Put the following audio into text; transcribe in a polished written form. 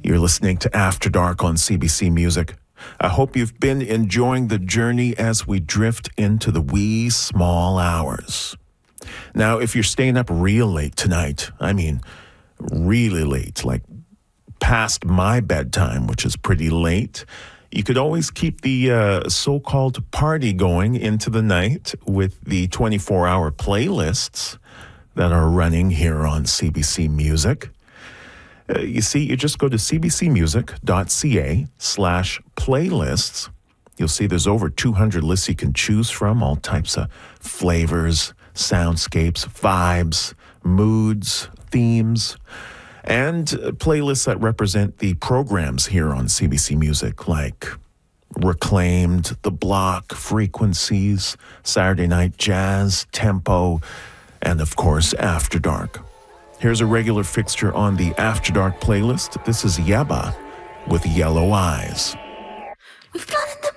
You're listening to After Dark on CBC Music. I hope you've been enjoying the journey as we drift into the wee small hours. Now, if you're staying up real late tonight, I mean really late, like past my bedtime, which is pretty late, you could always keep the so-called party going into the night with the 24-hour playlists that are running here on CBC Music. You see, you just go to cbcmusic.ca/playlists. You'll see there's over 200 lists you can choose from, all types of flavors, soundscapes, vibes, moods, themes, and playlists that represent the programs here on CBC Music, like Reclaimed, The Block, Frequencies, Saturday Night Jazz, Tempo, and of course, After Dark. Here's a regular fixture on the After Dark playlist. This is Yebba with Yellow Eyes. We've got